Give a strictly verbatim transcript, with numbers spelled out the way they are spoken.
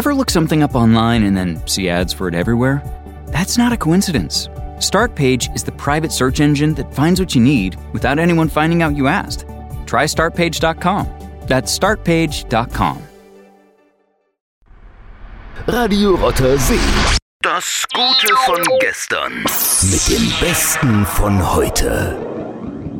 Ever look something up online and then see ads for it everywhere? That's not a coincidence. Startpage is the private search engine that finds what you need without anyone finding out you asked. Try start page dot com. That's start page dot com. Radio Rotter See. Das Gute von gestern. Mit dem Besten von heute.